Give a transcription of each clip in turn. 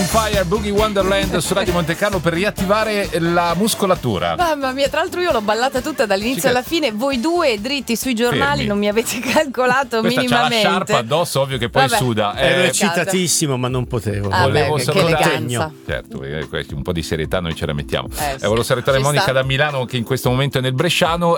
Fire, Boogie Wonderland su Radio Monte Carlo per riattivare la muscolatura. Mamma mia, tra l'altro io l'ho ballata tutta dall'inizio alla fine. Voi due dritti sui giornali fermi. Non mi avete calcolato Questa minimamente. c'ha la sciarpa addosso, ovvio che poi suda. Ero eccitatissimo, ma non potevo. Volevo che salutare. eleganza. Certo, un po' di serietà noi ce la mettiamo. Sì. Volevo salutare Ci Monica sta. da Milano, che in questo momento è nel Bresciano,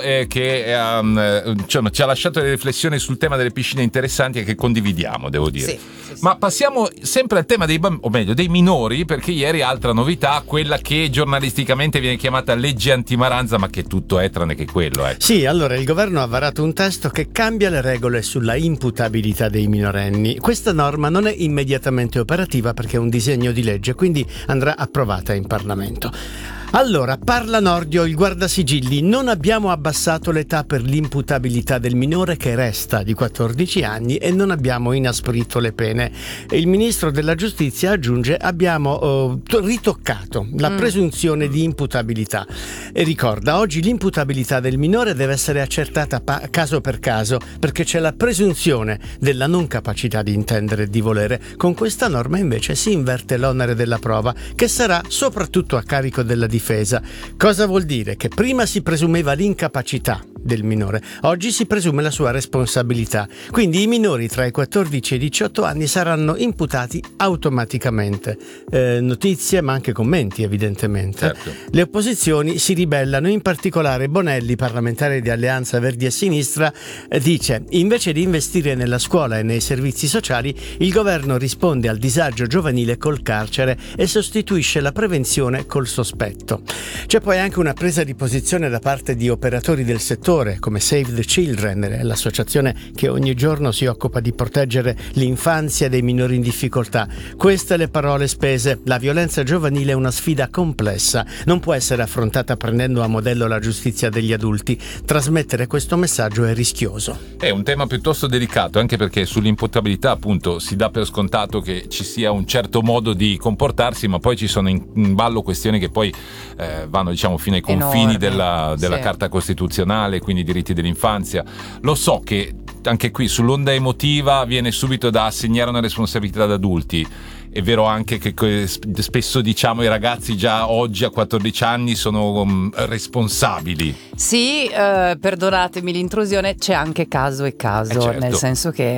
che ci ha lasciato delle riflessioni sul tema delle piscine interessanti e che condividiamo, devo dire. Sì. Ma passiamo sempre al tema dei minori, perché ieri altra novità, quella che giornalisticamente viene chiamata legge antimaranza, ma che tutto è tranne che quello. Sì, allora il governo ha varato un testo che cambia le regole sulla imputabilità dei minorenni. Questa norma non è immediatamente operativa perché è un disegno di legge, quindi andrà approvata in Parlamento. Allora, parla Nordio, il guardasigilli. Non abbiamo abbassato l'età per l'imputabilità del minore, che resta di 14 anni, e non abbiamo inasprito le pene. Il ministro della giustizia aggiunge: abbiamo ritoccato la presunzione di imputabilità. E ricorda, oggi l'imputabilità del minore deve essere accertata caso per caso, perché c'è la presunzione della non capacità di intendere e di volere. Con questa norma invece si inverte l'onere della prova, che sarà soprattutto a carico della difesa. Cosa vuol dire? Che prima si presumeva l'incapacità del minore, oggi si presume la sua responsabilità. Quindi i minori tra i 14 e i 18 anni saranno imputati automaticamente. Notizie, ma anche commenti, evidentemente. Certo. Le opposizioni si ribellano, in particolare Bonelli, parlamentare di Alleanza Verdi e Sinistra, dice: invece di investire nella scuola e nei servizi sociali, il governo risponde al disagio giovanile col carcere e sostituisce la prevenzione col sospetto. C'è poi anche una presa di posizione da parte di operatori del settore come Save the Children, l'associazione che ogni giorno si occupa di proteggere l'infanzia dei minori in difficoltà. Queste le parole spese: la violenza giovanile è una sfida complessa, non può essere affrontata prendendo a modello la giustizia degli adulti. Trasmettere questo messaggio è rischioso. È un tema piuttosto delicato, anche perché sull'imputabilità appunto si dà per scontato che ci sia un certo modo di comportarsi, ma poi ci sono in ballo questioni che poi vanno fino ai confini della sì. Carta Costituzionale, quindi i diritti dell'infanzia. Lo so che anche qui sull'onda emotiva viene subito da assegnare una responsabilità ad adulti. È vero anche che spesso i ragazzi già oggi a 14 anni sono responsabili. Sì, perdonatemi l'intrusione, c'è anche caso e caso, certo. Nel senso che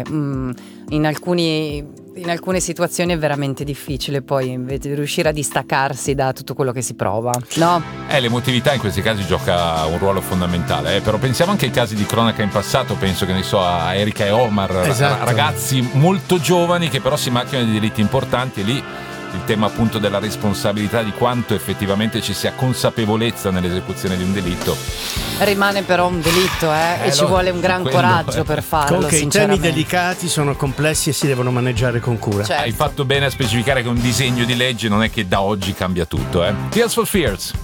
in alcune situazioni è veramente difficile poi invece riuscire a distaccarsi da tutto quello che si prova, no? L'emotività in questi casi gioca un ruolo fondamentale, però pensiamo anche ai casi di cronaca in passato, penso che ne so a Erika e Omar, esatto. Ragazzi molto giovani che però si macchiano di diritti importanti, e lì il tema appunto della responsabilità, di quanto effettivamente ci sia consapevolezza nell'esecuzione di un delitto. Rimane però un delitto, e ci vuole un gran coraggio per farlo. Comunque i temi sinceramente. delicati sono complessi e si devono maneggiare con cura. Certo. Hai fatto bene a specificare che un disegno di legge non è che da oggi cambia tutto. Tears for Fears.